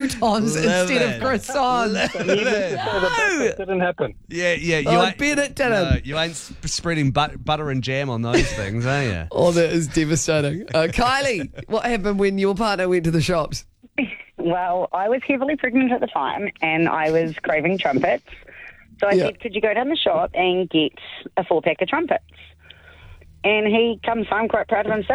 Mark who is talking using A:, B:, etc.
A: croutons instead of croissants.
B: That didn't happen.
C: Yeah. You
A: I bet it didn't.
C: No, you ain't spreading butter and jam on those things, are you?
A: Oh, that is devastating. Kylie, what happened when your partner went to the shops?
D: Well, I was heavily pregnant at the time and I was craving trumpets. So I said, could you go down the shop and get a 4-pack of trumpets? And he comes home quite proud of himself.